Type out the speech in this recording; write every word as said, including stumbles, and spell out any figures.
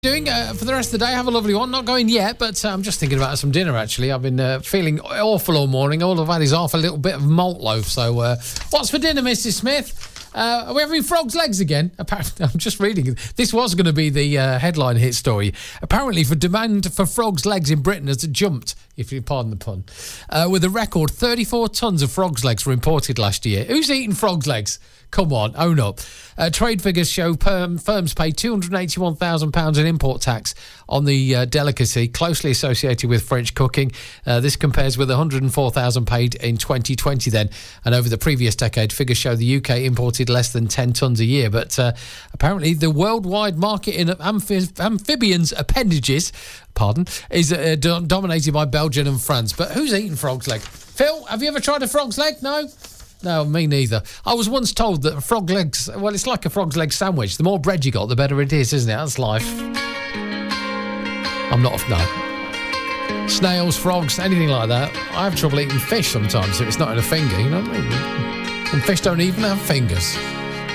Doing uh, for the rest of the day, have a lovely one. Not going yet, but uh, I'm just thinking about some dinner, actually. I've been uh, feeling awful all morning. All I've had is half a little bit of malt loaf. So uh, what's for dinner, Missus Smith? Uh, are we having frog's legs again? Apparently, I'm just reading. This was going to be the uh, headline hit story. Apparently, for demand for frog's legs in Britain has jumped, if you pardon the pun, uh, with a record thirty-four tonnes of frog's legs were imported last year. Who's eating frog's legs? Come on, own up. Uh, trade figures show perm, firms paid two hundred eighty-one thousand pounds in import tax on the uh, delicacy, closely associated with French cooking. Uh, this compares with one hundred four thousand pounds paid in twenty twenty then. And over the previous decade, figures show the U K imported less than ten tonnes a year. But uh, apparently the worldwide market in amphi- amphibians appendages, pardon, is uh, do- dominated by Belgium and France. But who's eating frog's leg? Phil, have you ever tried a frog's leg? No? No, me neither. I was once told that frog legs, well, it's like a frog's leg sandwich. The more bread you got, the better it is, isn't it? That's life. I'm not, no. Snails, frogs, anything like that. I have trouble eating fish sometimes if it's not in a finger, you know what I mean? And fish don't even have fingers.